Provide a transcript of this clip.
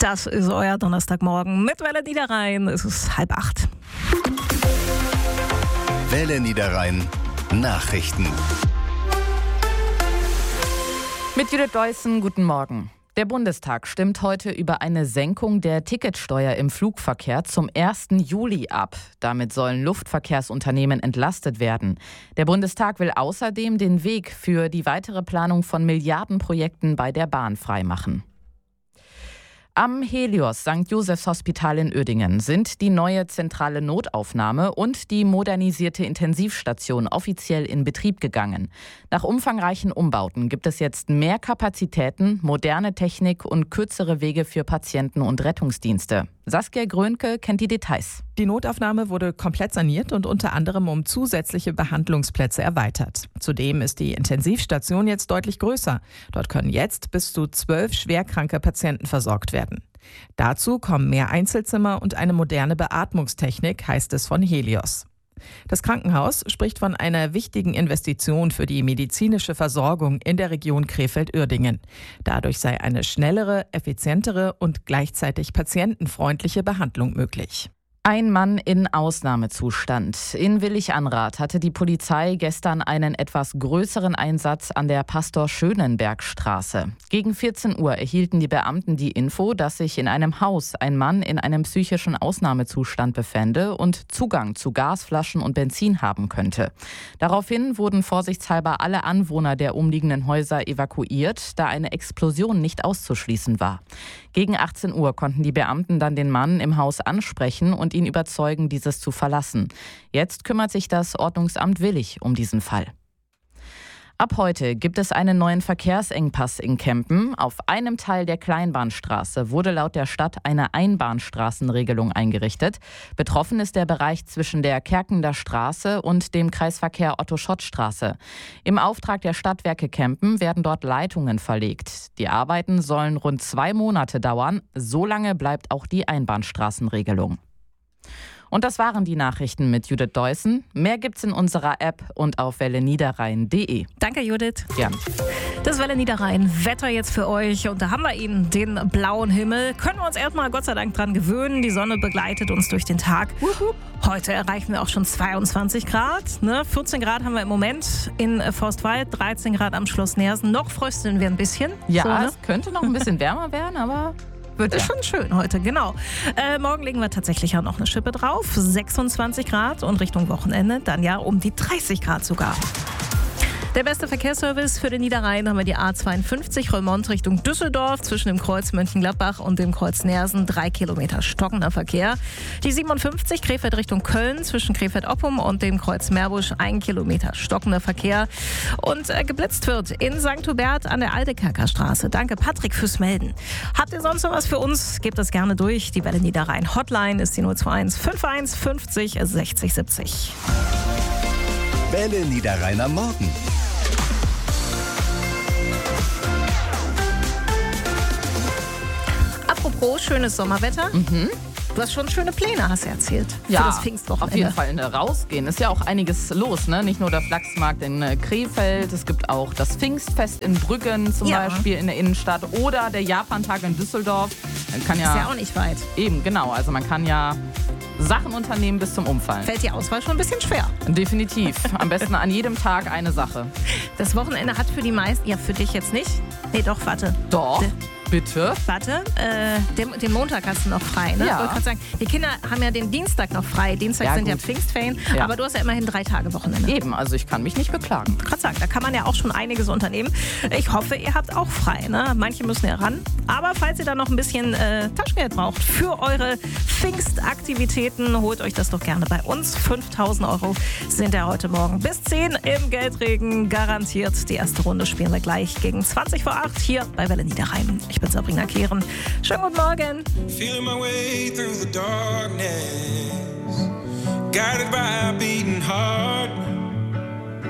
Das ist euer Donnerstagmorgen mit Welle Niederrhein. Es ist 7:30. Welle Niederrhein Nachrichten. Mit Judith Deussen, guten Morgen. Der Bundestag stimmt heute über eine Senkung der Ticketsteuer im Flugverkehr zum 1. Juli ab. Damit sollen Luftverkehrsunternehmen entlastet werden. Der Bundestag will außerdem den Weg für die weitere Planung von Milliardenprojekten bei der Bahn freimachen. Am Helios St. Josephs Hospital in Uerdingen sind die neue zentrale Notaufnahme und die modernisierte Intensivstation offiziell in Betrieb gegangen. Nach umfangreichen Umbauten gibt es jetzt mehr Kapazitäten, moderne Technik und kürzere Wege für Patienten und Rettungsdienste. Saskia Grönke kennt die Details. Die Notaufnahme wurde komplett saniert und unter anderem um zusätzliche Behandlungsplätze erweitert. Zudem ist die Intensivstation jetzt deutlich größer. Dort können jetzt bis zu 12 schwerkranke Patienten versorgt werden. Dazu kommen mehr Einzelzimmer und eine moderne Beatmungstechnik, heißt es von Helios. Das Krankenhaus spricht von einer wichtigen Investition für die medizinische Versorgung in der Region Krefeld-Uerdingen. Dadurch sei eine schnellere, effizientere und gleichzeitig patientenfreundliche Behandlung möglich. Ein Mann in Ausnahmezustand. In Willig-Anrath hatte die Polizei gestern einen etwas größeren Einsatz an der Pastor-Schönenberg-Straße. Gegen 14 Uhr erhielten die Beamten die Info, dass sich in einem Haus ein Mann in einem psychischen Ausnahmezustand befände und Zugang zu Gasflaschen und Benzin haben könnte. Daraufhin wurden vorsichtshalber alle Anwohner der umliegenden Häuser evakuiert, da eine Explosion nicht auszuschließen war. Gegen 18 Uhr konnten die Beamten dann den Mann im Haus ansprechen und ihn überzeugen, dieses zu verlassen. Jetzt kümmert sich das Ordnungsamt Willig um diesen Fall. Ab heute gibt es einen neuen Verkehrsengpass in Kempen. Auf einem Teil der Kleinbahnstraße wurde laut der Stadt eine Einbahnstraßenregelung eingerichtet. Betroffen ist der Bereich zwischen der Kerkener Straße und dem Kreisverkehr Otto-Schott-Straße. Im Auftrag der Stadtwerke Kempen werden dort Leitungen verlegt. Die Arbeiten sollen rund 2 Monate dauern. So lange bleibt auch die Einbahnstraßenregelung. Und das waren die Nachrichten mit Judith Deussen. Mehr gibt's in unserer App und auf welleniederrhein.de. Danke, Judith. Gern. Das Welle Niederrhein, Wetter jetzt für euch. Und da haben wir ihn, den blauen Himmel. Können wir uns erstmal Gott sei Dank dran gewöhnen. Die Sonne begleitet uns durch den Tag. Heute erreichen wir auch schon 22 Grad. 14 Grad haben wir im Moment in Forstwald, 13 Grad am Schloss Neersen. Noch frösteln wir ein bisschen. Ja, es könnte noch ein bisschen wärmer werden, aber... Wird schon schön heute, genau. Morgen legen wir tatsächlich auch noch eine Schippe drauf. 26 Grad und Richtung Wochenende dann ja um die 30 Grad sogar. Der beste Verkehrsservice für den Niederrhein haben wir die A52 Reumont Richtung Düsseldorf zwischen dem Kreuz Mönchengladbach und dem Kreuz Neersen 3 Kilometer stockender Verkehr. Die 57 Krefeld Richtung Köln zwischen Krefeld-Oppum und dem Kreuz Meerbusch 1 Kilometer stockender Verkehr. Und geblitzt wird in St. Hubert an der Altekerker Straße. Danke Patrick fürs Melden. Habt ihr sonst noch was für uns? Gebt das gerne durch. Die Welle Niederrhein Hotline ist die 021 51 50 60 70. Welle Niederrheiner Morgen. Apropos schönes Sommerwetter. Du hast schon schöne Pläne, hast du erzählt. Ja, für das Pfingstwochenende. Auf jeden Fall rausgehen. Ist ja auch einiges los, ne? Nicht nur der Flachsmarkt in Krefeld, es gibt auch das Pfingstfest in Brüggen zum Beispiel in der Innenstadt oder der Japantag in Düsseldorf. Man kann ist ja auch nicht weit. Eben, genau. Also man kann ja Sachen unternehmen bis zum Umfallen. Fällt die Auswahl schon ein bisschen schwer. Definitiv. Am besten an jedem Tag eine Sache. Das Wochenende hat für die meisten, ja für dich jetzt nicht. Nee, doch, warte. Doch. Bitte? Warte, den Montag hast du noch frei, ne? Ja. Ich wollte gerade sagen, die Kinder haben ja den Dienstag noch frei. Dienstag Ja, sind ja gut. Pfingstferien, Ja. aber du hast ja immerhin 3 Tage Wochenende. Eben, also ich kann mich nicht beklagen. Ich kann sagen, da kann man ja auch schon einiges unternehmen. Ich hoffe, ihr habt auch frei, ne? Manche müssen ja ran. Aber falls ihr da noch ein bisschen Taschengeld braucht für eure Pfingstaktivitäten, holt euch das doch gerne bei uns. 5.000 € sind ja heute Morgen bis 10 im Geldregen garantiert. Die erste Runde spielen wir gleich gegen 20 vor 8 hier bei Welle Niederrhein. Ich bin Sabrina Kehren. Schönen guten Morgen. Feeling my way through the darkness, guided by a beating heart.